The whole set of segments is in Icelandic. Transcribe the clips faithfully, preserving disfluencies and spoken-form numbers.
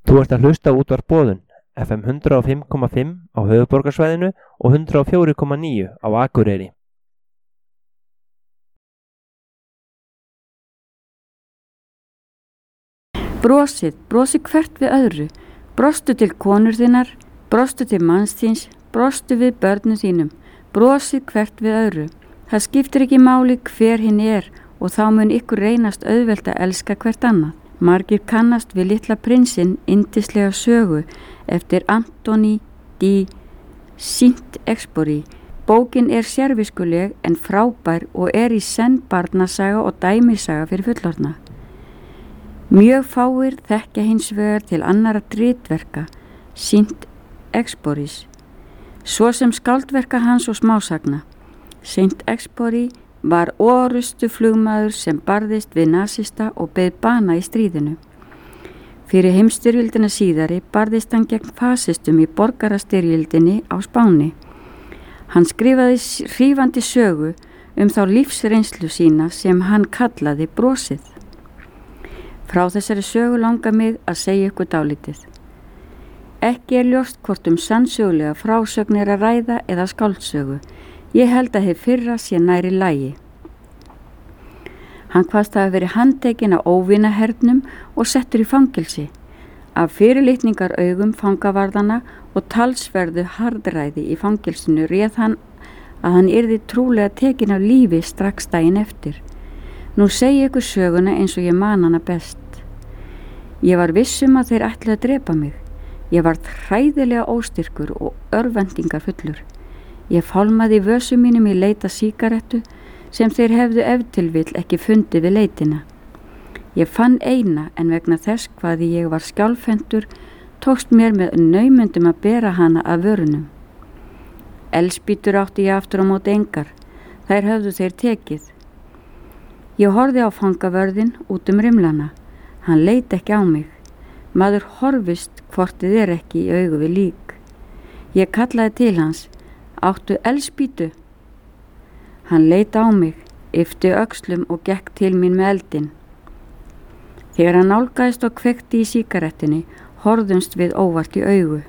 Þú ert að hlusta á útvarp Boðun, F M hundrað og fimm komma fimm á höfuðborgarsvæðinu og hundrað og fjögur komma níu á Akureyri. Brosið, brosi hvert við öðru, brostu til konur þinnar, brostu til manns þíns, brostu við börnum þínum, brosið hvert við öðru. Það skiptir ekki máli hver hinn er og þá mun ykkur reynast auðvelt að elska hvert annað. Margir kannast við litla prinsinn yndislega sögu eftir Antoni de Saint-Exupéry. Bókin er sérviskuleg en frábær og er í senn barnasaga og dæmisaga fyrir fullorðna. Mjög fáir þekkja hins vegar til annara ritverka Saint-Exupérys, svo sem skáldverka hans og smásagna. Saint-Exupéry var orustu flugmaður sem barðist við nasista og beið bana í stríðinu. Fyrir heimsstyrjöldina síðari barðist hann gegn fasistum í borgarastyrjöldinni á Spáni. Hann skrifaði hrífandi sögu um þá lífsreynslu sína sem hann kallaði brosið. Frá þessari sögu langar mig að segja ykkur dálítið. Ekki er ljóst hvort um sannsögulega frásögn er að ræða eða skáldsögu. Ég held að hið fyrra sé næri lagi. Hann kvaðst hafa verið handtekinn á óvinahernum og settur í fangelsi. Af fyrirlitningaraugum fangavarðana og talsverðu harðræði í fangelsinu réð hann að hann yrði trúlega tekinn af lífi strax daginn eftir. Nú segi ykkur söguna eins og ég man hana best. Ég var vissum að þeir ætluðu að drepa mig. Ég var hræðilega óstyrkur og örvendingar fullur. Ég fálmaði í vösum mínum í leita sígarettu sem þeir hefðu ef til vill ekki fundið við leitina. Ég fann eina en vegna þess hvað ég var skjálfhentur tókst mér með naumundum að bera hana af vörunum. Eldspýtur átti ég aftur á móti engar, þær höfðu þeir tekið. Ég horfði á fangavörðinn út um rimlana, hann leit ekki á mig. Maður horfist hvort þið er ekki í augu við lík. Ég kallaði til hans, áttu eldspýtu? Hann leit á mig, yppti öxlum og gekk til mín með eldinn. Þegar hann nálgaðist og kveikti í sígarettunni, horfðumst við óvart í augu.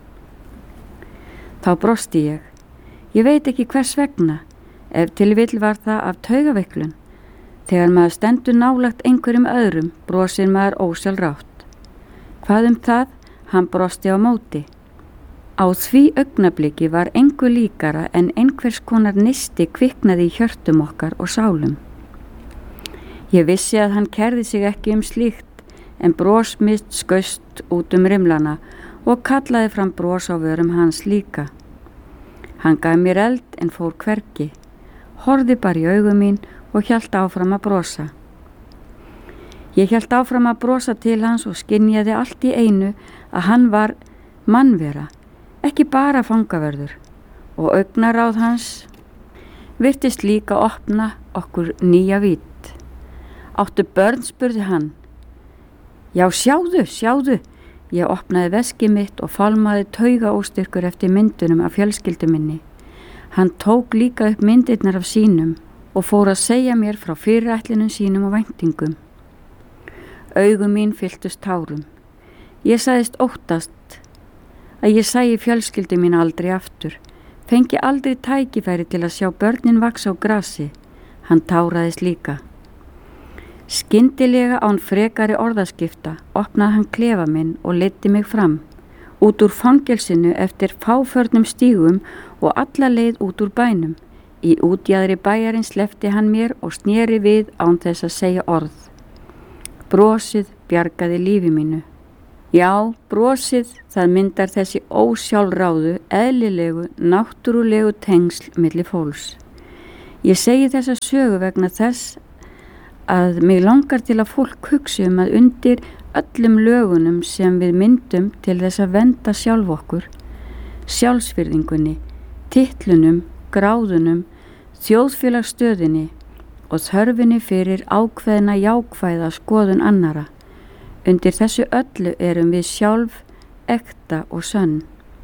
Þá brosti ég. Ég veit ekki hvers vegna, ef til vill var það af taugaveiklun. Þegar maður stendur nálagt einhverjum öðrum, brosir maður ósjálfrátt. Hvað um það? Hann brosti á móti. Á því augnabliki var engu líkara en einhvers konar nisti kviknaði í hjörtum okkar og sálum. Ég vissi að hann kærði sig ekki um slíkt en brosmist skaust út um rimlana og kallaði fram bros á vörum hans líka. Hann gaf mér eld en fór hvergi, horfði bara í augu mín og hélt áfram að brosa. Ég hélt áfram að brosa til hans og skynjaði allt í einu að hann var mannvera, ekki bara fangavörður, og augnaráð hans virtist líka opna okkur nýja vídd. Áttu börn, spurði hann. Já, sjáðu, sjáðu. Ég opnaði veskið mitt og fálmaði taugaóstyrkur eftir myndunum af fjölskyldu minni. Hann tók líka upp myndirnar af sínum og fór að segja mér frá fyrirætlunum sínum og væntingum. Augu mín fylltust tárum. Ég sagðist óttast að ég sæi fjölskyldu mín aldrei aftur, fengi aldrei tækifæri til að sjá börnin vaxa á grasi. Hann táraðist líka. Skyndilega án frekari orðaskipta opnaði hann klefa minn og leiddi mig fram, út úr fangelsinu eftir fáförnum stígum og alla leið út úr bænum. Í útjaðri bæjarins sleppti hann mér og sneri við án þess að segja orð. Brosið bjargaði lífi mínu. Já, brosið, það myndar þessi ósjálfráðu, eðlilegu, náttúrulegu tengsl milli fólks. Ég segi þessa sögu vegna þess að mig langar til að fólk hugsi um að undir öllum lögunum sem við myndum til þess að vernda sjálf okkur, sjálfsvirðingunni, titlunum, gráðunum, þjóðfélagsstöðinni og þörfinni fyrir ákveðna jákvæða skoðun annara. Undir þessu öllu erum við sjálf, ekta og sönn.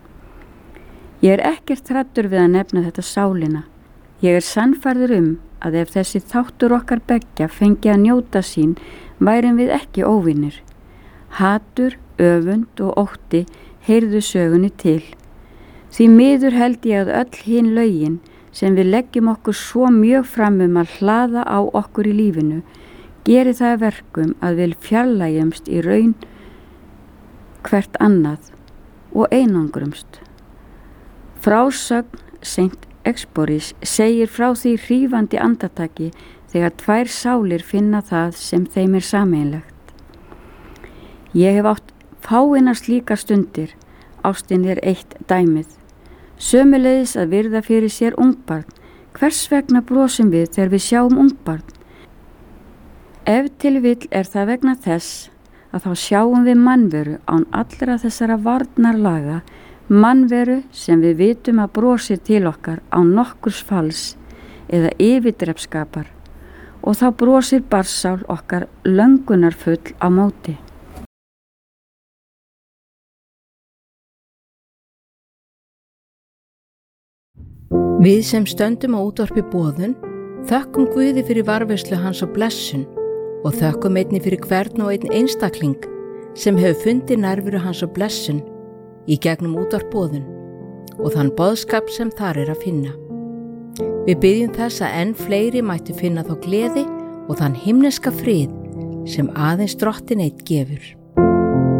Ég er ekkert hræddur við að nefna þetta sálina. Ég er sannfærður um að ef þessi þáttur okkar beggja fengi að njóta sín, værum við ekki óvinir. Hatur, öfund og ótti heyrðu sögunni til. Því miður held ég að öll hin lögin sem við leggjum okkur svo mjög fram um að hlaða á okkur í lífinu geri það að verkum að við fjarlægjumst í raun hvert annað og einangrumst. Frásögn Saint Exupérys segir frá því hrífandi andartaki þegar tvær sálir finna það sem þeim er sameiginlegt. Ég hef átt fáeinar slíkar stundir, ástin er eitt dæmið. Sömuleiðis að virða fyrir sér ungbarn. Hvers vegna brosum við þegar við sjáum ungbarn? Ef til vill er það vegna þess að þá sjáum við mannveru án allra þessara varnarlaga, mannveru sem við vitum að brosir til okkar án nokkurs falls eða yfirdrepskapar, og þá brosir barsál okkar löngunarfull á móti. Við sem stöndum á útvarpi Boðun þökkum Guði fyrir varðveislu hans og blessun og þökkum einnig fyrir hvern og einn einstakling sem hefur fundið nærveru hans og blessun í gegnum útvarp Boðun og þann boðskap sem þar er að finna. Við byggjum þess að enn fleiri mættu finna þá gleði og þann himneska frið sem aðeins Drottinn einn gefur.